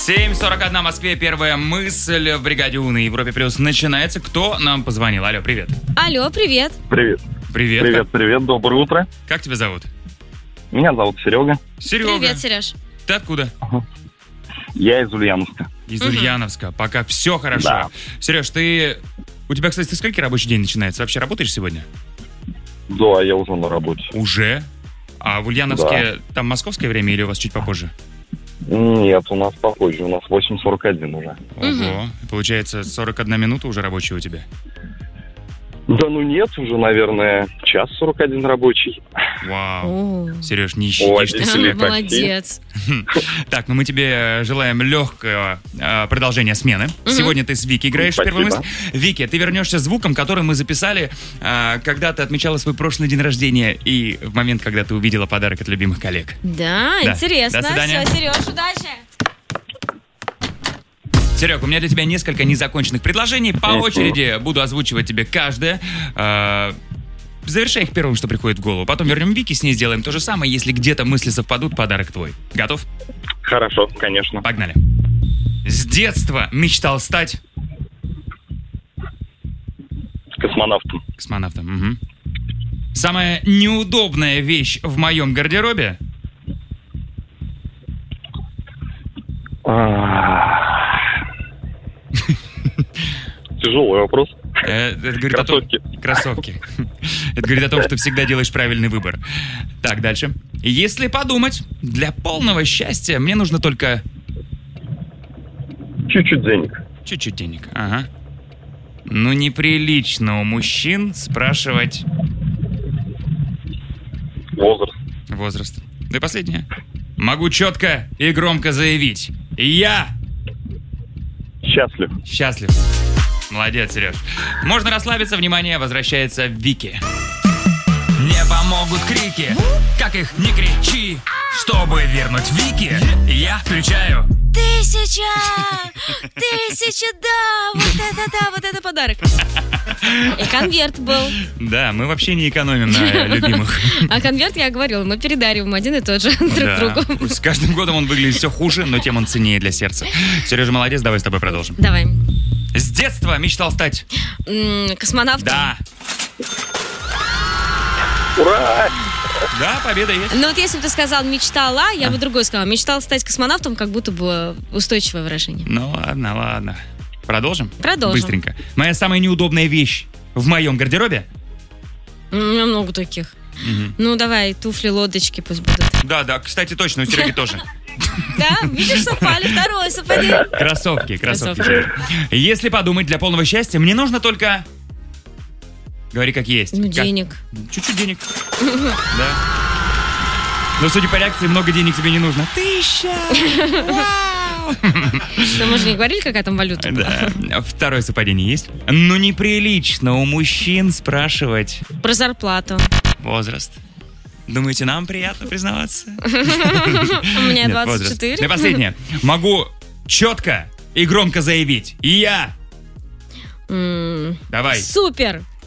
7:41 в Москве. Первая мысль в бригаде У на Европе Плюс начинается. Кто нам позвонил? Алло, привет. Алло, привет. Привет. Привет. Привет, доброе утро. Как тебя зовут? Меня зовут Серега. Серега. Привет, Сереж. Ты откуда? Я из Ульяновска. Из Ульяновска. Пока все хорошо. Да. Сереж, у тебя, кстати, сколько рабочий день начинается? Вообще работаешь сегодня? Да, я уже на работе. Уже? А в Ульяновске там московское время или у вас чуть попозже? Нет, у нас попозже, у нас 8:41 уже. Ого. Получается, 41 минута уже рабочая у тебя? Да ну нет, уже, наверное, 1:41 рабочий. Вау. Сереж, не Ой, щадишь ты себя. Молодец. Так, ну мы тебе желаем легкого продолжения смены. Сегодня ты с Вики играешь в первую мысль. Вики, ты вернешься звуком, который мы записали, когда ты отмечала свой прошлый день рождения и в момент, когда ты увидела подарок от любимых коллег. Да, Да. интересно. До свидания. Все, Сереж, удачи. Серег, у меня для тебя несколько незаконченных предложений. По очереди буду озвучивать тебе каждое. Завершай их первым, что приходит в голову. Потом вернем Вики, с ней сделаем то же самое. Если где-то мысли совпадут, подарок твой. Готов? Хорошо, конечно. Погнали. С детства мечтал стать... Космонавтом. Космонавтом. Угу. Самая неудобная вещь в моем гардеробе? Тяжелый вопрос. Это говорит о том... Кроссовки. Это говорит о том, что всегда делаешь правильный выбор. Так, дальше. Если подумать, для полного счастья мне нужно только... Чуть-чуть денег. Чуть-чуть денег, ага. Ну, неприлично у мужчин спрашивать... Возраст. Ну и последнее. Могу четко и громко заявить. Я... Счастлив. Молодец, Сереж. Можно расслабиться, внимание, возвращается Вики. Не помогут крики, как их не кричи. Чтобы вернуть Вики, я включаю 1000, да, вот это подарок. И конверт был. Да, мы вообще не экономим на любимых. А конверт, я говорила, мы передариваем один и тот же друг другу. С каждым годом он выглядит все хуже, но тем он ценнее для сердца. Сережа, молодец, давай с тобой продолжим. Давай. С детства мечтал стать... Космонавтом? Да. Ура! Да, победа есть. Ну вот если бы ты сказал «мечтала», я бы другое сказала. Мечтал стать космонавтом, как будто бы устойчивое выражение. Ну ладно. Продолжим? Продолжим. Быстренько. Моя самая неудобная вещь в моем гардеробе? У меня много таких. Ну давай, туфли, лодочки пусть будут. Да, кстати, точно, у Сереги тоже. Да, видишь, совпали, второе совпадение. Кроссовки. Если подумать, для полного счастья мне нужно только... Говори как есть. Ну, денег. Чуть-чуть денег. Да. Но, судя по реакции, много денег тебе не нужно. 1000! Вау! Ну, мы же не говорили, какая там валюта была. Да. Второе совпадение есть? Ну, неприлично у мужчин спрашивать... Про зарплату. Возраст. Думаете, нам приятно признаваться? У меня 24. Ну и последнее. Могу четко и громко заявить. Я... Давай. Супер!